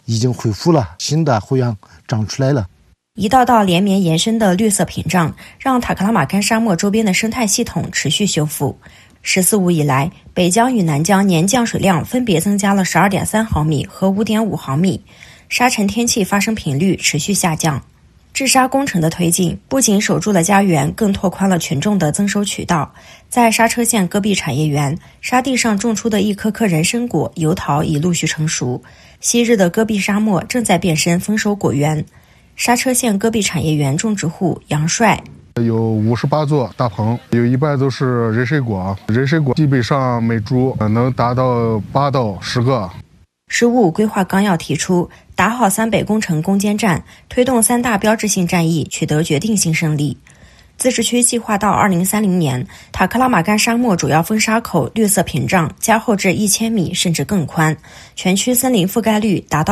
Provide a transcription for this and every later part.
已经恢复了，新的后阳长出来了。 一道道连绵延伸的绿色屏障，让塔克拉玛干沙漠周边的生态系统持续修复。14五以来，北江与南江年降水量分别增加了12.3毫米和5.5毫米，沙尘天气发生频率持续下降。治沙工程的推进，不仅守住了家园，更拓宽了群众的增收渠道。在刹车县戈壁产业园，沙地上种出的一棵棵人参果、油桃已陆续成熟，昔日的戈壁沙漠正在变身丰收果园。刹车县戈壁产业园种植户杨帅， 有58座大棚，有一半都是人参果，人参果基本上每株能达到8到10个。 十五规划纲要提出，打好三北工程攻坚战，推动3大标志性战役取得决定性胜利。自治区计划到2030年，塔克拉玛干沙漠主要风沙口绿色屏障加厚至1000米甚至更宽，全区森林覆盖率达到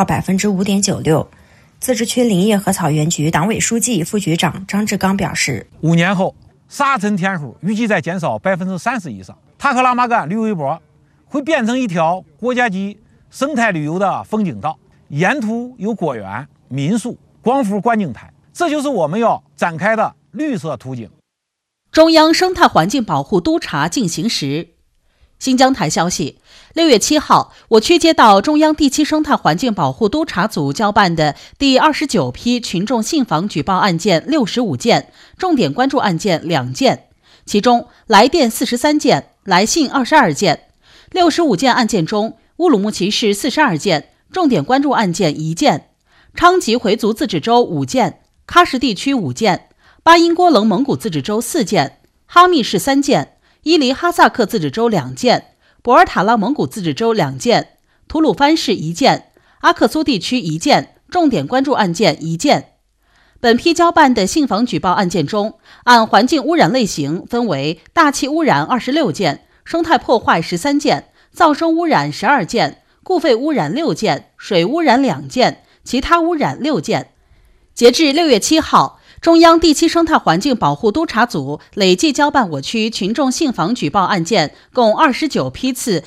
5.96%。自治区林业和草原局党委书记、副局长张志刚表示 ，5年后沙尘天数预计在减少30%以上，塔克拉玛干绿围脖会变成一条国家级生态旅游的风景道，沿途有果园、民宿、光伏观景台，这就是我们要展开的绿色图景。 中央生态环境保护督查进行时。新疆台消息，6月7号，我区接到中央第7生态环境保护督查组交办的第29批群众信访举报案件65件，重点关注案件2件，其中来电43件，来信22件。65件案件中，乌鲁木齐市42件，重点关注案件1件；昌吉回族自治州5件，喀什地区5件，巴音郭楞蒙古自治州4件，哈密市3件，伊犁哈萨克自治州2件，博尔塔拉蒙古自治州2件，吐鲁番市1件，阿克苏地区1件，重点关注案件1件。本批交办的信访举报案件中，按环境污染类型分为大气污染26件，生态破坏13件，噪声污染12件，固废污染6件，水污染2件，其他污染6件。截至6月7号，中央第7生态环境保护督查组累计交办我区群众信访举报案件共29批次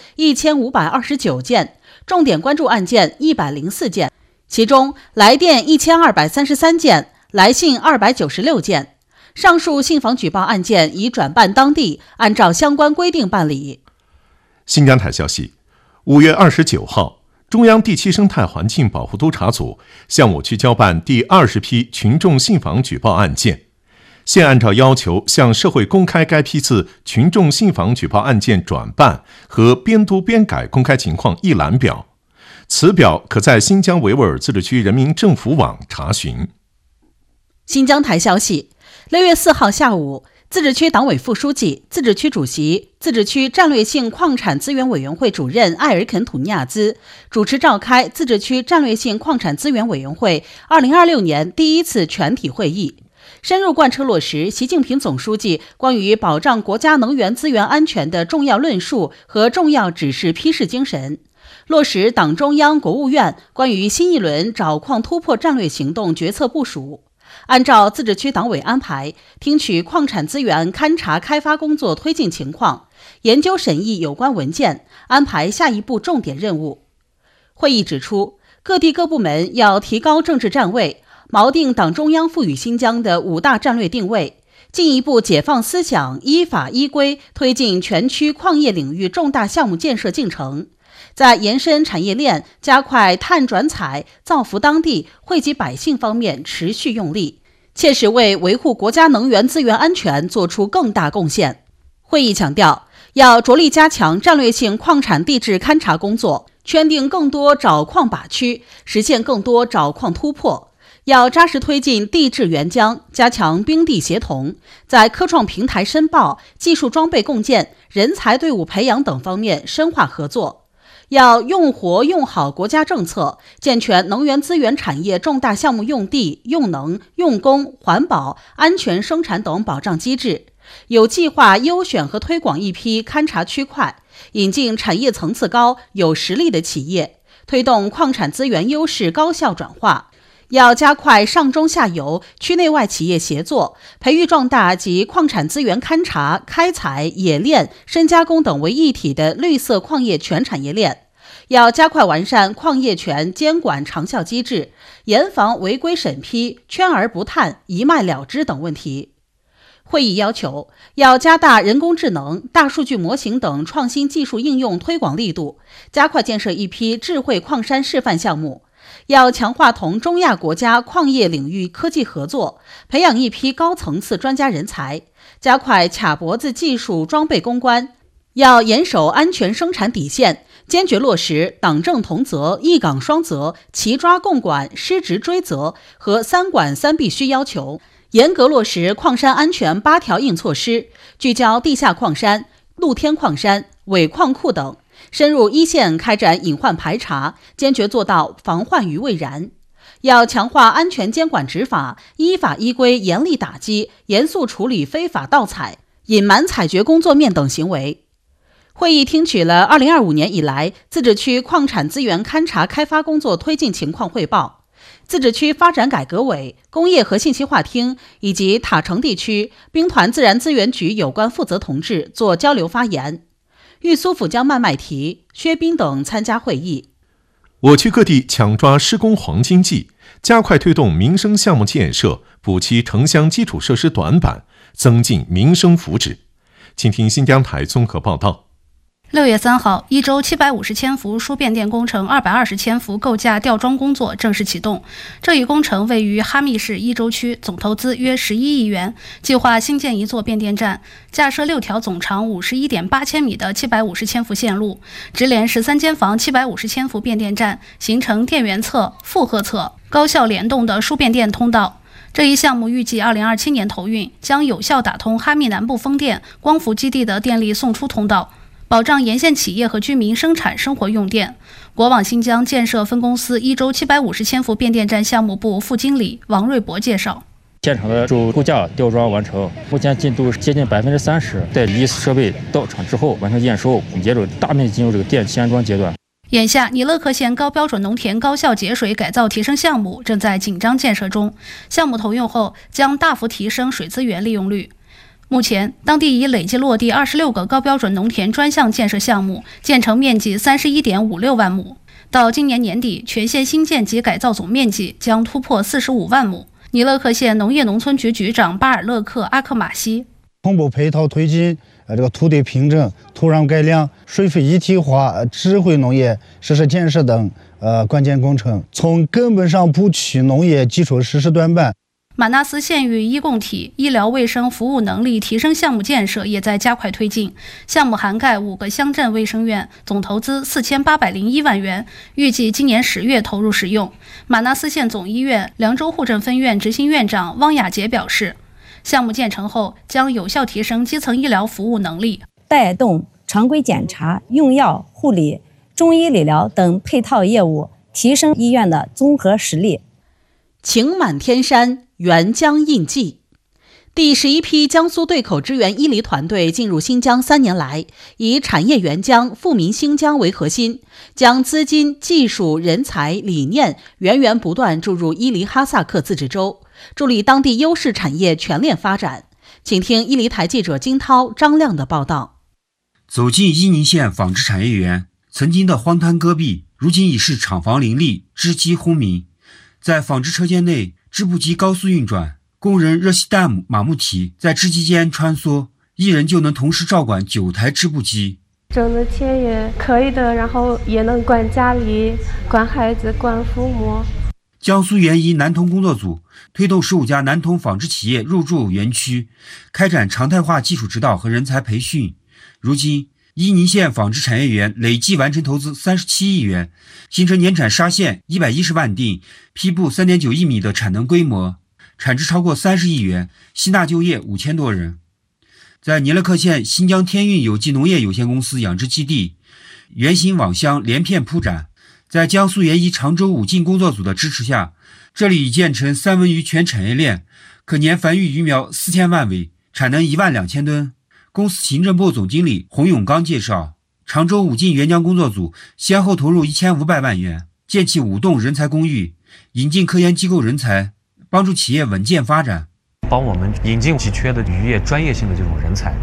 1529件，重点关注案件104件，其中来电1233件，来信296件。上述信访举报案件已转办当地，按照相关规定办理。 新疆台消息，5月29号，中央第7生态环境保护督查组向我区交办第20批群众信访举报案件，现按照要求向社会公开该批次群众信访举报案件转办和编读编改公开情况一览表，此表可在新疆维吾尔自治区人民政府网查询。 新疆台消息，6月4号下午，自治区党委副书记、自治区主席、自治区战略性矿产资源委员会主任艾尔肯土尼亚兹主持召开自治区战略性矿产资源委员会2026年第1次全体会议，深入贯彻落实习近平总书记关于保障国家能源资源安全的重要论述和重要指示批示精神，落实党中央、国务院关于新一轮找矿突破战略行动决策部署。按照自治区党委安排，听取矿产资源勘查开发工作推进情况，研究审议有关文件，安排下一步重点任务。会议指出，各地各部门要提高政治站位，锚定党中央赋予新疆的5大战略定位，进一步解放思想，依法依规推进全区矿业领域重大项目建设进程，在延伸产业链、加快碳转采、造福当地、惠及百姓方面持续用力，切实为维护国家能源资源安全做出更大贡献。会议强调，要着力加强战略性矿产地质勘查工作，圈定更多找矿靶区，实现更多找矿突破。要扎实推进地质援疆，加强兵地协同，在科创平台申报、技术装备共建、人才队伍培养等方面深化合作。要用活用好国家政策，健全能源资源产业重大项目用地、用能、用工、环保、安全生产等保障机制，有计划优选和推广一批勘察区块，引进产业层次高、有实力的企业，推动矿产资源优势高效转化。要加快上中下游、区内外企业协作，培育壮大集矿产资源勘查、开采、冶炼、深加工等为一体的绿色矿业全产业链。 要加快完善矿业权监管长效机制，严防违规审批、圈而不探、一卖了之等问题。会议要求，要加大人工智能、大数据模型等创新技术应用推广力度，加快建设一批智慧矿山示范项目。要强化同中亚国家矿业领域科技合作，培养一批高层次专家人才，加快卡脖子技术装备攻关。要严守安全生产底线，坚决落实党政同责、一岗双责、齐抓共管、失职追责和三管三必须要求，严格落实矿山安全8条硬措施，聚焦地下矿山、露天矿山、伪矿库等，深入一线开展隐患排查，坚决做到防患于未然。要强化安全监管执法，依法依规严厉打击、严肃处理非法盗采、隐瞒采掘工作面等行为。会议听取了2025年以来自治区矿产资源勘查开发工作推进情况汇报。自治区发展改革委、工业和信息化厅以及塔城地区兵团自然资源局有关负责同志做交流发言。玉苏府江麦麦提、薛斌等参加会议。 我区各地抢抓施工黄金季，加快推动民生项目建设，补齐城乡基础设施短板，增进民生福祉。请听新疆台综合报道。 6月3号，一周750千伏输变电工程220千伏构架吊装工作正式启动。这一工程位于哈密市伊州区，总投资约11亿元，计划新建一座变电站，架设6条总长51.8千米的750千伏线路，直连13间房750千伏变电站，形成电源侧、负荷侧高效联动的输变电通道。这一项目预计2027年投运，将有效打通哈密南部风电、光伏基地的电力送出通道，保障沿线企业和居民生产生活用电。国网新疆建设分公司一周750千伏变电站项目部副经理王瑞博介绍， 现场的主构架吊装完成，目前进度接近30%。在离设备到场之后完成验收，接着大面积进入这个电气安装阶段。 眼下，尼勒克县高标准农田高效节水改造提升项目正在紧张建设中，项目投用后将大幅提升水资源利用率。目前，当地已累计落地26个高标准农田专项建设项目，建成面积31.56万亩。到今年年底，全县新建及改造总面积将突破45万亩。尼勒克县农业农村局局长巴尔勒克阿克马西， 同步配套推进这个土地平整、土壤改良、水费一体化、智慧农业实施建设等关键工程，从根本上补齐农业基础设施短板。 马纳斯县域医共体医疗卫生服务能力提升项目建设也在加快推进，项目涵盖5个乡镇卫生院，总投资4801万元，预计今年10月投入使用。马纳斯县总医院凉州户政分院执行院长汪雅杰表示，项目建成后将有效提升基层医疗服务能力， 带动常规检查、用药、护理、中医理疗等配套业务，提升医院的综合实力。 晴满天山，沅江印记。第11批江苏对口支援伊犁团队进入新疆3年来，以产业援疆、富民兴疆为核心，将资金、技术、人才、理念源源不断注入伊犁哈萨克自治州，助力当地优势产业全链发展。请听伊犁台记者金涛、张亮的报道。 走进伊宁县纺织产业园，曾经的荒滩戈壁，如今已是厂房林立，织机轰鸣。在纺织车间内，织布机高速运转，工人热西旦姆马木提在织机间穿梭，一人就能同时照管9台织布机。 挣的钱也可以的，然后也能管家里、管孩子、管父母。 江苏援伊南通工作组推动15家南通纺织企业入驻园区，开展常态化技术指导和人才培训。如今，伊宁县纺织产业园累计完成投资37亿元，形成年产纱线110万锭、坯布3.9亿米的产能规模，产值超过30亿元，吸纳就业5000多人。在尼勒克县新疆天运有机农业有限公司养殖基地，圆形网箱连片铺展。在江苏援伊常州武进工作组的支持下，这里已建成3文鱼全产业链，可年繁育鱼苗4000万尾，产能12000吨。公司行政部总经理洪永刚介绍，常州武进援疆工作组先后投入1500万元，建起5栋人才公寓，引进科研机构人才，帮助企业稳健发展， 帮我们引进急缺的渔业专业性的这种人才，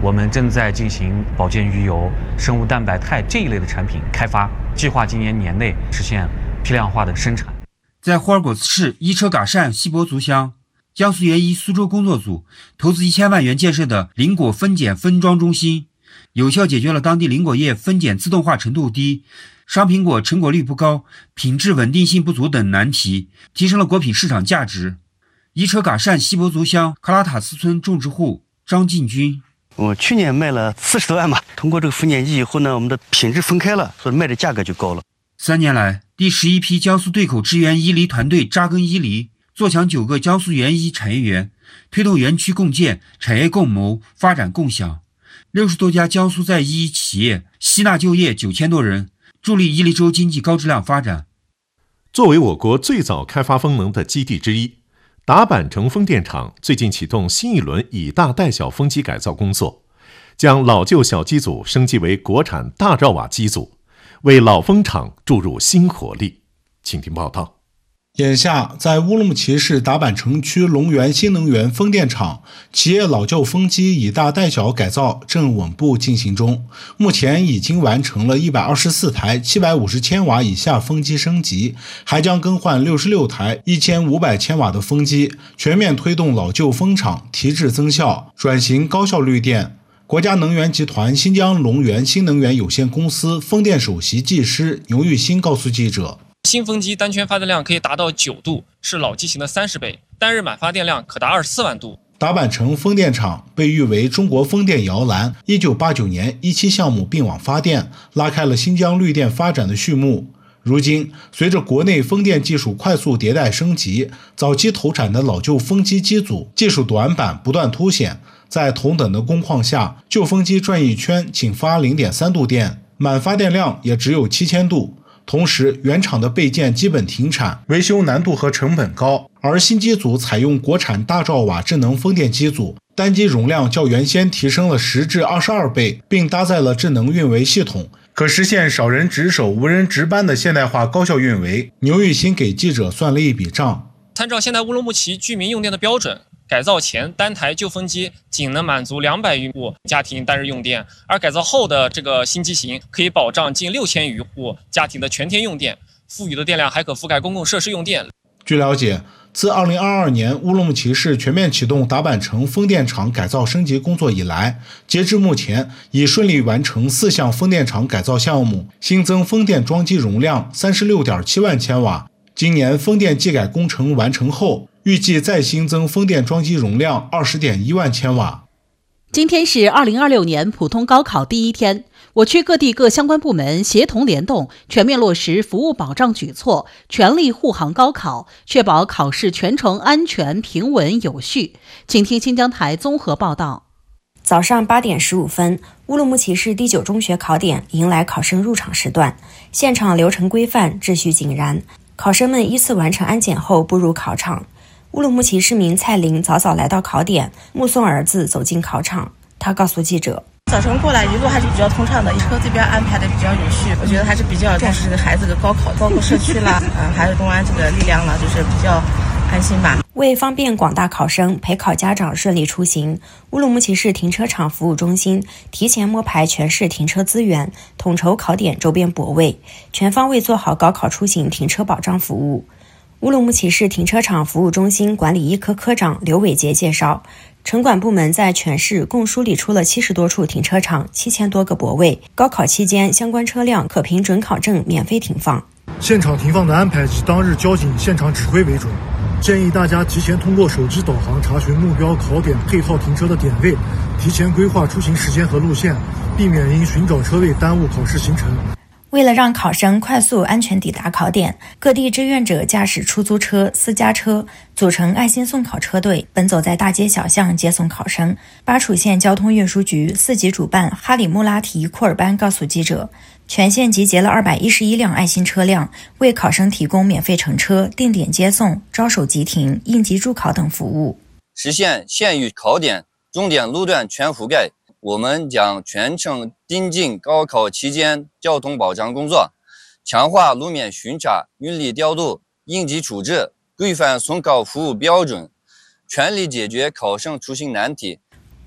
我们正在进行保健鱼油、生物蛋白肽这一类的产品开发，计划今年年内实现批量化的生产。 在霍尔果斯市伊车嘎善锡伯族乡，江苏援医苏州工作组投资1000万元建设的林果分拣分装中心，有效解决了当地林果业分拣自动化程度低、商品果成果率不高、品质稳定性不足等难题，提升了果品市场价值。伊车嘎善锡伯族乡卡拉塔斯村种植户张进军： 我去年卖了40多万吧，通过这个分拣机以后呢，我们的品质分开了，所以卖的价格就高了。 3年来，第11批江苏对口支援伊犁团队扎根伊犁，做强9个江苏援医产业园，推动园区共建、产业共谋、发展共享。60多家江苏在医企业吸纳就业9000多人，助力伊犁州经济高质量发展。 作为我国最早开发风能的基地之一，达坂城风电场最近启动新一轮以大带小风机改造工作，将老旧小机组升级为国产大兆瓦机组，为老风场注入新活力。请听报道。 眼下，在乌鲁木齐市达坂城区龙源新能源风电场，企业老旧风机以大带小改造正稳步进行中。目前已经完成了124台750千瓦以下风机升级，还将更换66台1500千瓦的风机，全面推动老旧风场提质增效，转型高效绿电。国家能源集团新疆龙源新能源有限公司风电首席技师牛玉新告诉记者， 新风机单圈发电量可以达到9度，是老机型的30倍，单日满发电量可达24万度。 达坂城风电场被誉为中国风电摇篮，1989年1期项目并网发电，拉开了新疆绿电发展的序幕。如今，随着国内风电技术快速迭代升级，早期投产的老旧风机机组技术短板不断凸显，在同等的工况下，旧风机转一圈仅发 0.3 度电，满发电量也只有7000度。同时，原厂的备件基本停产，维修难度和成本高，而新机组采用国产大兆瓦智能风电机组，单机容量较原先提升了10至22倍，并搭载了智能运维系统，可实现少人值守、无人值班的现代化高效运维。牛玉新给记者算了一笔账， 参照现在乌鲁木齐居民用电的标准，改造前单台旧风机仅能满足200余户家庭单日用电，而改造后的这个新机型可以保障近6000余户家庭的全天用电，富余的电量还可覆盖公共设施用电。 据了解，自2022年乌鲁木齐市全面启动达坂城风电场改造升级工作以来，截至目前已顺利完成4项风电场改造项目，新增风电装机容量 36.7 万千瓦。今年风电技改工程完成后，预计再新增风电装机容量 20.1 万千瓦。 今天是2026年普通高考第一天，我区各地各相关部门协同联动，全面落实服务保障举措，全力护航高考，确保考试全程安全、平稳、有序。请听新疆台综合报道。 早上8点15分，乌鲁木齐市第9中学考点迎来考生入场时段，现场流程规范，秩序井然。考生们依次完成安检后步入考场。乌鲁木齐市民蔡玲早早来到考点，目送儿子走进考场。他告诉记者， 早晨过来一路还是比较通畅的，车这边安排的比较有序，我觉得还是比较重视这个孩子的高考，包括社区啦，还有公安这个力量了，就是比较安心吧。 为方便广大考生、陪考家长顺利出行，乌鲁木齐市停车场服务中心提前摸排全市停车资源，统筹考点周边泊位，全方位做好高考出行停车保障服务。乌鲁木齐市停车场服务中心管理一科科长刘伟杰介绍，城管部门在全市共梳理出了70多处停车场，7000多个泊位，高考期间相关车辆可凭准考证免费停放。 现场停放的安排以当日交警现场指挥为准，建议大家提前通过手机导航查询目标考点配套停车的点位，提前规划出行时间和路线，避免因寻找车位耽误考试行程。 为了让考生快速安全抵达考点，各地志愿者驾驶出租车、私家车，组成爱心送考车队，奔走在大街小巷接送考生。巴楚县交通运输局4级主办哈里穆拉提库尔班告诉记者，全县集结了211辆爱心车辆，为考生提供免费乘车、定点接送、招手即停、应急助考等服务， 实现县域考点重点路段全覆盖。我们将全程盯紧高考期间交通保障工作，强化路面巡查、运力调度、应急处置，规范送考服务标准，全力解决考生出行难题。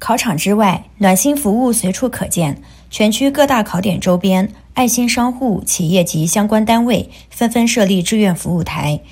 考场之外，暖心服务随处可见。全区各大考点周边，爱心商户、企业及相关单位纷纷设立志愿服务台，